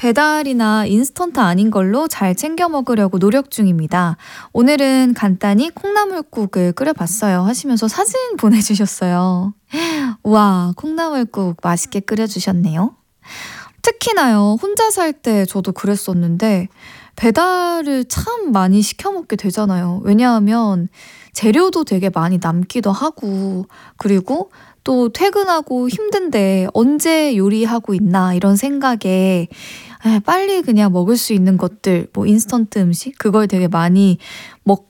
배달이나 인스턴트 아닌 걸로 잘 챙겨 먹으려고 노력 중입니다. 오늘은 간단히 콩나물국을 끓여봤어요. 하시면서 사진 보내주셨어요. 와, 콩나물국 맛있게 끓여주셨네요. 특히나요, 혼자 살 때 저도 그랬었는데, 배달을 참 많이 시켜 먹게 되잖아요. 왜냐하면 재료도 되게 많이 남기도 하고, 그리고 또 퇴근하고 힘든데 언제 요리하고 있나 이런 생각에 빨리 그냥 먹을 수 있는 것들, 뭐 인스턴트 음식 그걸 되게 많이